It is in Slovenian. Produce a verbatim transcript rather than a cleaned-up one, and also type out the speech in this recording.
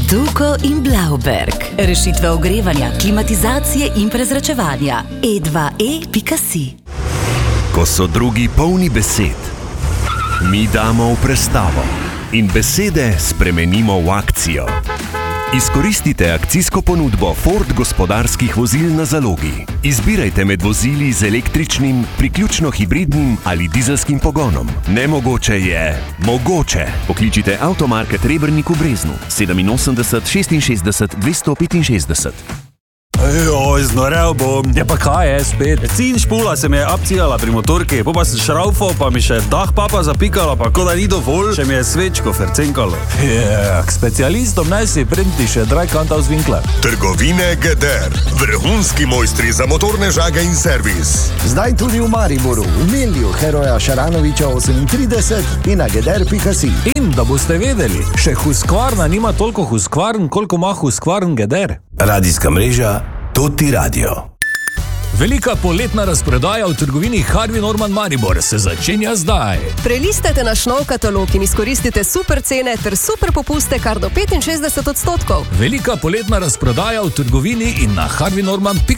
Tuko in Blauberg. Rešitve ogrevanja, klimatizacije in prezračevanja. e dva e pika si. Ko so drugi polni besed, mi damo v prestavo in besede spremenimo v akcijo. Izkoristite akcijsko ponudbo Ford gospodarskih vozil na zalogi. Izbirajte med vozili z električnim, priključno hibridnim ali dizelskim pogonom. Nemogoče je mogoče. Pokličite Avtomarket Rebernik v Breznu sedeminosemdeset šestinšestdeset dvesto petinšestdeset. Ejoj, znorel bom. Ja pa kaj je spet? Cin špula se mi je apcijala pri motorki, pa pa sem šraufal, pa mi še dah papa zapikala, pa ko da ni dovolj, še mi je svečko fercenkalo. Ja, k specialistom naj si printi še Dreikantaus Winkler. Trgovine Geder. Vrhunski mojstri za motorne žage in servis. Zdaj tudi v Mariboru, v Melju Heroja Šaranoviča osemintrideset in na geder pika si. In da boste vedeli, še Husqvarna nima toliko Husqvarn, koliko ima Husqvarn Geder. Radijska mreža Tutti Radio. Velika poletna razprodaja v trgovini Harvey Norman Maribor se začenja zdaj. Prelistajte naš nov katalog in izkoristite super cene ter super popuste kar do petinšestdeset odstotkov. Velika poletna razprodaja v trgovini in na harvey norman pika si.